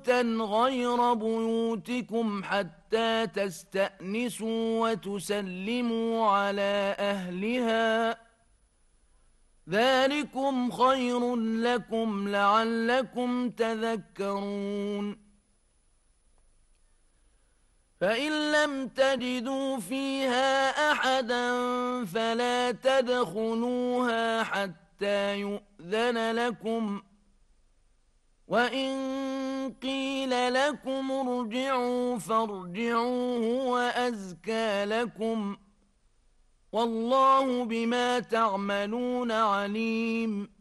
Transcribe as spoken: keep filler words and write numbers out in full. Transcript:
غير بيوتكم حتى تستأنسوا وتسلموا على أهلها، ذلكم خير لكم لعلكم تذكرون. فإن لم تجدوا فيها أحدا فلا تدخلوها حتى يؤذن لكم، وإن قيل لكم ارجعوا فارجعوا هو أزكى لكم، والله بما تعملون عليم.